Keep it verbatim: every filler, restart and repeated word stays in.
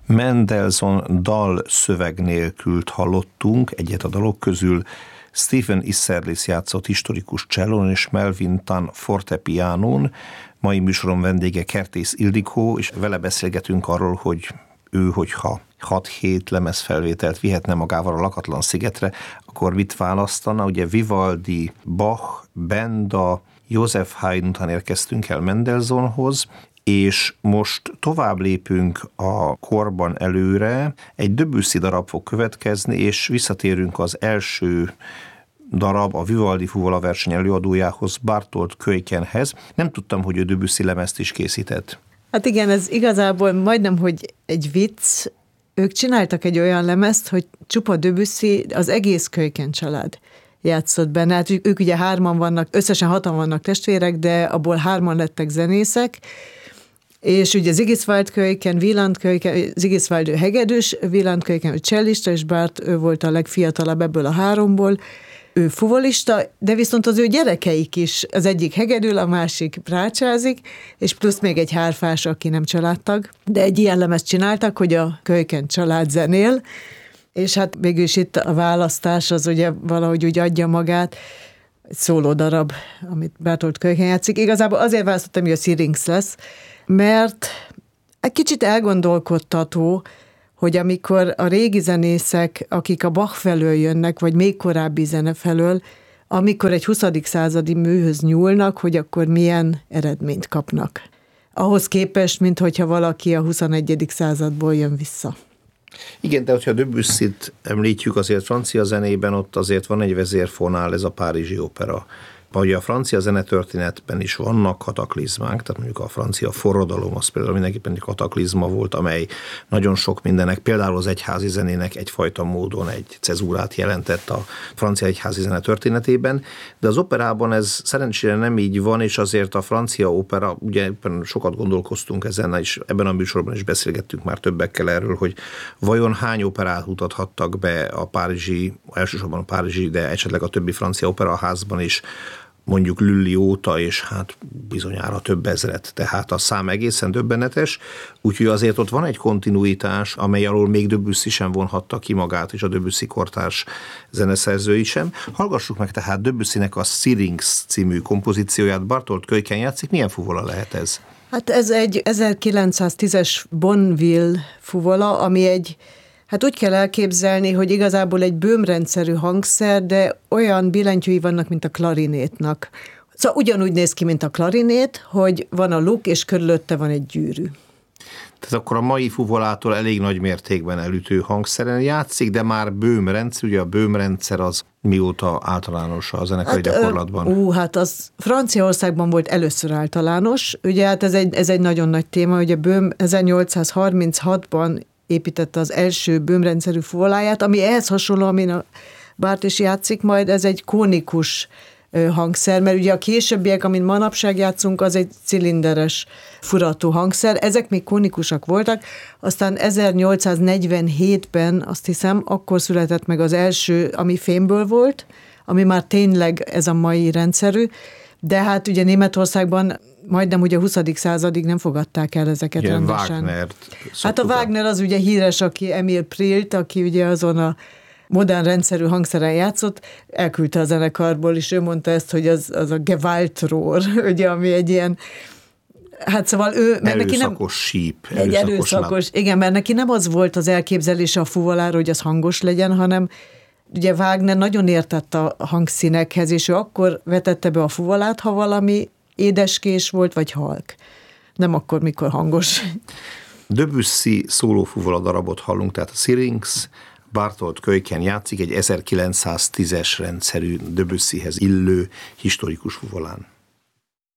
Mendelssohn dal szöveg nélkült hallottunk, egyet a dalok közül Stephen Isserlis játszott historikus csellón és Melvin Tan fortepiánón. Mai műsorom vendége Kertész Ildikó, és vele beszélgetünk arról, hogy ő, hogyha hat-hét lemezfelvételt vihetne magával a lakatlan szigetre, akkor mit választana? Ugye Vivaldi, Bach, Benda, József Haydn után érkeztünk el Mendelssohnhoz, és most tovább lépünk a korban előre, egy Debussy darab fog következni, és visszatérünk az első darab, a Vivaldi Fuvola verseny előadójához, Bartold Köjkenhez. Nem tudtam, hogy ő Debussy lemezt is készített. Hát igen, ez igazából majdnem, hogy egy vicc. Ők csináltak egy olyan lemezt, hogy csupa Debussy, az egész Köjken család játszott benne. Hát ők ugye hárman vannak, összesen hatan vannak testvérek, de abból hárman lettek zenészek, és ugye Sigiswald Köjken, Wieland Köjken, Sigiswald ő hegedűs, Wieland Köjken ő csellista, és Bart ő volt a legfiatalabb ebből a háromból, ő fuvolista, de viszont az ő gyerekeik is, az egyik hegedül, a másik prácsázik, és plusz még egy hárfás, aki nem családtag, de egy ilyen lemezt csináltak, hogy a Köjken család zenél, és hát mégis itt a választás az ugye valahogy úgy adja magát, egy szóló darab, amit Bartold Köjken játszik. Igazából azért választottam, hogy a Syrinx lesz, mert egy kicsit elgondolkodtató, hogy amikor a régi zenészek, akik a Bach felől jönnek, vagy még korábbi zene felől, amikor egy huszadik századi műhöz nyúlnak, hogy akkor milyen eredményt kapnak. Ahhoz képest, mint hogyha valaki a huszonegyedik századból jön vissza. Igen, de hogyha Debussyt említjük, azért francia zenében ott azért van egy vezérfonál, ez a párizsi opera. Vagy a francia zenetörténetben is vannak kataklizmák, tehát mondjuk a francia forradalom, az például mindenképpen egy kataklizma volt, amely nagyon sok mindennek, például az egyházi zenének egyfajta módon egy cezúrát jelentett a francia egyházi zene történetében, de az operában ez szerencsére nem így van, és azért a francia opera, ugye sokat gondolkoztunk ezen, és ebben a műsorban is beszélgettünk már többekkel erről, hogy vajon hány operát mutathattak be a párizsi, elsősorban a párizsi, de esetleg a többi francia operaházban is, mondjuk Lully óta, és hát bizonyára több ezret, tehát a szám egészen döbbenetes, úgyhogy azért ott van egy kontinuitás, amely alól még Debussy sem vonhatta ki magát, és a Debussy kortárs zeneszerzői sem. Hallgassuk meg tehát Debussynek a Syrinx című kompozícióját, Bartold Köjken játszik, milyen fuvola lehet ez? Hát ez egy ezerkilencszáztízes Bonneville fuvola, ami egy Hát úgy kell elképzelni, hogy igazából egy böhmrendszerű hangszer, de olyan billentyűi vannak, mint a klarinétnak. Szóval ugyanúgy néz ki, mint a klarinét, hogy van a luk, és körülötte van egy gyűrű. Tehát akkor a mai fuvolától elég nagy mértékben elütő hangszeren játszik, de már böhmrendszer, ugye a böhmrendszer az mióta általános a zenekari hát, gyakorlatban? Ú, hát az Franciaországban volt először általános. Ugye hát ez egy, ez egy nagyon nagy téma, hogy a Böhm ezernyolcszázharminchatban építette az első böhmrendszerű fuvoláját, ami ehhez hasonló, amin a Bart is játszik majd, ez egy kónikus hangszer, mert ugye a későbbiek, amin manapság játszunk, az egy cilinderes furató hangszer, ezek még kónikusak voltak, aztán ezernyolcszáznegyvenhétben, azt hiszem, akkor született meg az első, ami fémből volt, ami már tényleg ez a mai rendszerű, de hát ugye Németországban majdnem ugye a huszadik századig nem fogadták el ezeket ilyen rendesen. Wagnert Hát a Wagner az ugye híres, aki Emil Prilt, aki ugye azon a modern rendszerű hangszeren játszott, elküldte a zenekarból, és ő mondta ezt, hogy az, az a Gewaltrohr, ugye, ami egy ilyen, hát szóval ő... Erőszakos síp. Egy erőszakos, igen, mert neki nem az volt az elképzelése a fuvoláról, hogy az hangos legyen, hanem ugye Wagner nagyon értett a hangszínekhez, és ő akkor vetette be a fuvolát, ha valami édeskés volt, vagy halk. Nem akkor, mikor hangos. Debussy szólófuvola darabot hallunk, tehát a Syrinx, Bartold Köjken játszik egy ezerkilencszáztízes rendszerű Debussyhez illő historikus fuvolán.